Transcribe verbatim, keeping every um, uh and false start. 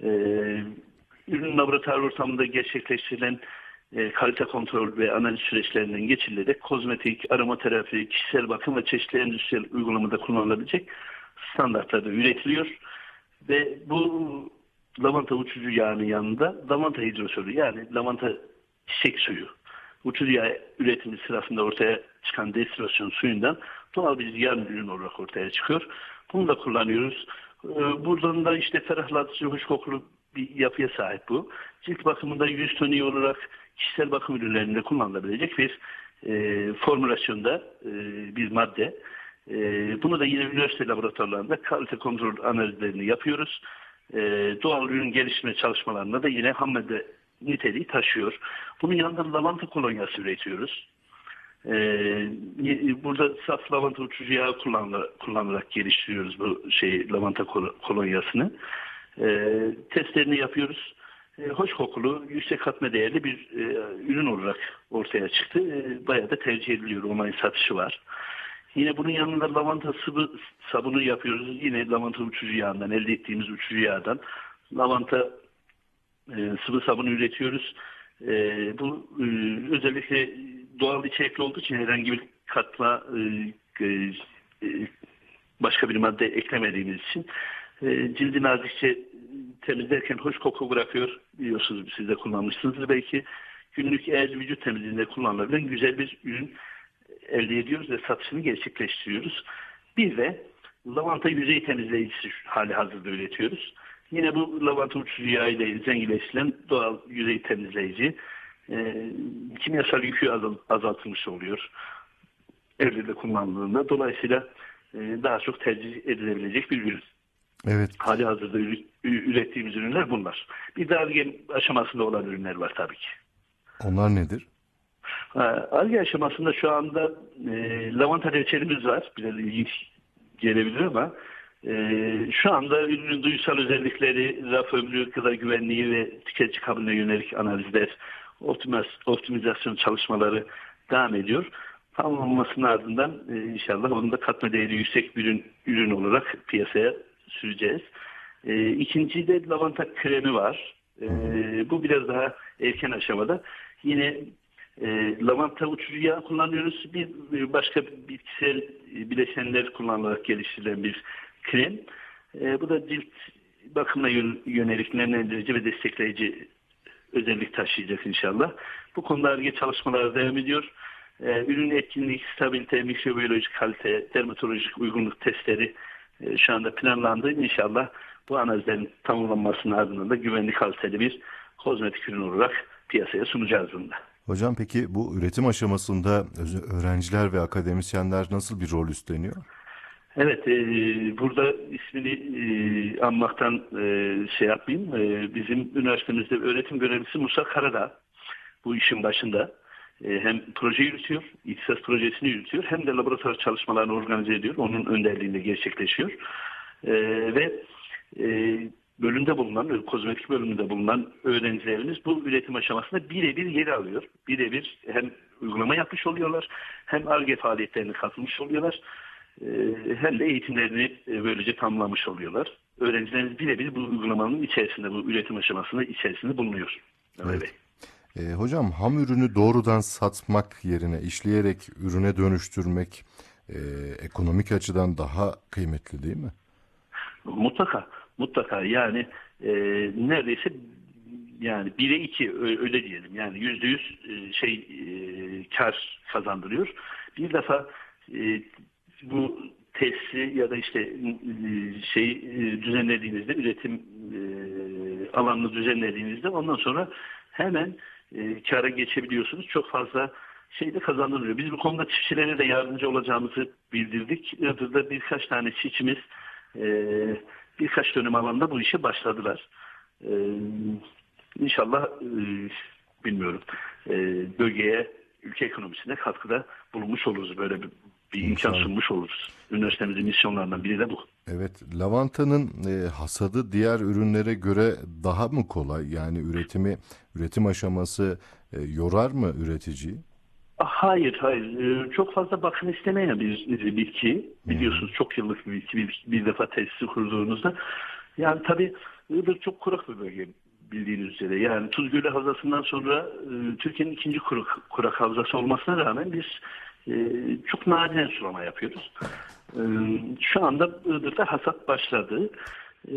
E, ürün laboratuvar ortamında gerçekleştirilen e, kalite kontrol ve analiz süreçlerinden geçirilerek kozmetik, aromaterapi, kişisel bakım ve çeşitli endüstriyel uygulamada kullanılabilecek standartlarda üretiliyor. Ve bu lavanta uçucu yağının yanında lavanta hidrosolu, yani lavanta çiçek suyu, uçucu yağ üretimi sırasında ortaya çıkan destilasyon suyundan doğal bir yarın ürün olarak ortaya çıkıyor. Bunu da kullanıyoruz. Buradan da işte ferahlatıcı, hoş kokulu bir yapıya sahip bu. Cilt bakımında yüz toniği olarak kişisel bakım ürünlerinde kullanılabilecek bir e, formülasyonda e, bir madde. E, bunu da yine üniversite laboratuvarlarında kalite kontrol analizlerini yapıyoruz. E, doğal ürün geliştirme çalışmalarında da yine ham madde niteliği taşıyor. Bunun yanında lavanta kolonyası üretiyoruz. Ee, burada saf lavanta uçucu yağı kullanılarak, kullanılarak geliştiriyoruz bu şey lavanta kolonyasını. Ee, testlerini yapıyoruz. Ee, hoş kokulu, yüksek katma değerli bir e, ürün olarak ortaya çıktı. Ee, bayağı da tercih ediliyor. Online satışı var. Yine bunun yanında lavanta sıvı sabunu yapıyoruz. Yine lavanta uçucu yağından, elde ettiğimiz uçucu yağdan lavanta e, sıvı sabunu üretiyoruz. E, bu e, özellikle doğal içerikli olduğu için herhangi bir katma e, e, başka bir madde eklemediğimiz için e, cildi nazikçe temizlerken hoş koku bırakıyor. Biliyorsunuz, siz de kullanmışsınızdır belki. Günlük eğer vücut temizliğinde kullanılabilen güzel bir ürün elde ediyoruz ve satışını gerçekleştiriyoruz. Bir de lavanta yüzey temizleyicisi hali hazırda üretiyoruz. Yine bu lavanta uçucu yağı ile zenginleştirilen doğal yüzey temizleyici e, kimyasal yükü azaltılmış oluyor evde kullanıldığında. Dolayısıyla e, daha çok tercih edilebilecek bir ürün. Evet. Hali hazırda ürettiğimiz ürünler bunlar. Bir de Ar-Ge aşamasında olan ürünler var tabii ki. Onlar nedir? Ar-Ge aşamasında şu anda e, lavanta reçelimiz var. Biraz ilginç gelebilir ama e, şu anda ürünün duysal özellikleri, raf ömrü, gıda güvenliği ve tüketici kabulüne yönelik analizler, optimizasyon çalışmaları devam ediyor. Tamamlanmasının ardından e, inşallah onun da katma değeri yüksek bir ürün, ürün olarak piyasaya süreceğiz. E, ikinci de lavanta kremi var. E, bu biraz daha erken aşamada. Yine e, lavanta uçucu yağ kullanıyoruz. Bir, bir başka bitkisel bileşenler kullanılarak geliştirilen bir krem. E, bu da cilt bakımına yönelik nemlendirici ve destekleyici özellik taşıyacak inşallah. Bu konuda Ar-Ge çalışmalar devam ediyor. Ee, ürün etkinlik, stabilite, mikrobiyolojik kalite, dermatolojik uygunluk testleri e, şu anda planlandı. İnşallah bu analizlerin tamamlanmasının ardından da güvenli, kaliteli bir kozmetik ürün olarak piyasaya sunacağız bunu da. Hocam, peki bu üretim aşamasında öğrenciler ve akademisyenler nasıl bir rol üstleniyor? Evet, e, burada ismini e, anmaktan e, şey yapmayayım. E, bizim üniversitemizde öğretim görevlisi Musa Karadağ bu işin başında. E, hem proje yürütüyor, ihtisas projesini yürütüyor, hem de laboratuvar çalışmalarını organize ediyor. Onun önderliğinde gerçekleşiyor. E, ve e, bölümde bulunan, kozmetik bölümünde bulunan öğrencilerimiz bu üretim aşamasında birebir yer alıyor. Birebir hem uygulama yapmış oluyorlar, hem Ar-Ge faaliyetlerine katılmış oluyorlar. Hem de eğitimlerini böylece tamamlamış oluyorlar. Öğrencilerimiz birebir bu uygulamanın içerisinde, bu üretim aşamasında içerisinde bulunuyor. Evet. E, hocam, ham ürünü doğrudan satmak yerine işleyerek ürüne dönüştürmek e, ekonomik açıdan daha kıymetli değil mi? Mutlaka, mutlaka. Yani e, neredeyse yani bire iki öyle diyelim. Yani yüzde yüz şey e, kar kazandırıyor. Bir defa e, bu tesisi ya da işte şey düzenlediğinizde, üretim alanını düzenlediğinizde ondan sonra hemen kâra geçebiliyorsunuz. Çok fazla şey de kazandırılıyor. Biz bu konuda çiftçilere de yardımcı olacağımızı bildirdik. Iğdır'da birkaç tane çiftçimiz birkaç dönüm alanda bu işe başladılar. İnşallah bilmiyorum bölgeye, ülke ekonomisine katkıda bulunmuş oluruz. Böyle bir bir imkan sunmuş oluruz. Üniversitemizin misyonlarından biri de bu. Evet, lavantanın e, hasadı diğer ürünlere göre daha mı kolay? Yani üretimi, üretim aşaması e, yorar mı üreticiyi? Hayır, hayır. Ee, çok fazla bakım istemeyen bir, bir bitki. Biliyorsunuz, çok yıllık bir bitki. Bir, bir defa tesisi kurduğunuzda. Yani tabii Iğdır çok kurak bir bölge bildiğiniz üzere. Yani Tuzgölü Havzası'ndan sonra e, Türkiye'nin ikinci kurak, kurak havzası olmasına rağmen biz e, çok nadiren sulama yapıyoruz. E, şu anda Iğdır'da hasat başladı.